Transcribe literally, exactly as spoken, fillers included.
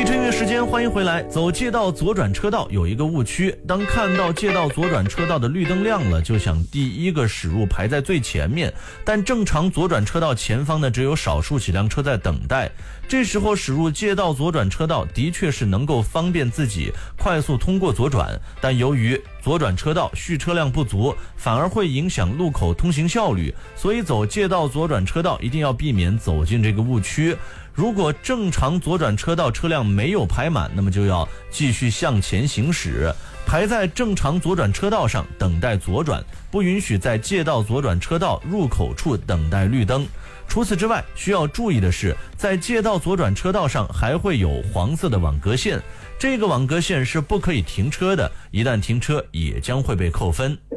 汽车音乐时间，欢迎回来。走借道左转车道有一个误区，当看到借道左转车道的绿灯亮了，就想第一个驶入排在最前面，但正常左转车道前方呢只有少数几辆车在等待。这时候驶入借道左转车道的确是能够方便自己快速通过左转，但由于左转车道蓄车辆不足，反而会影响路口通行效率，所以走借道左转车道一定要避免走进这个误区。如果正常左转车道车辆没有排满，那么就要继续向前行驶，排在正常左转车道上等待左转，不允许在借道左转车道入口处等待绿灯。除此之外，需要注意的是，在借道左转车道上还会有黄色的网格线，这个网格线是不可以停车的，一旦停车也将会被扣分。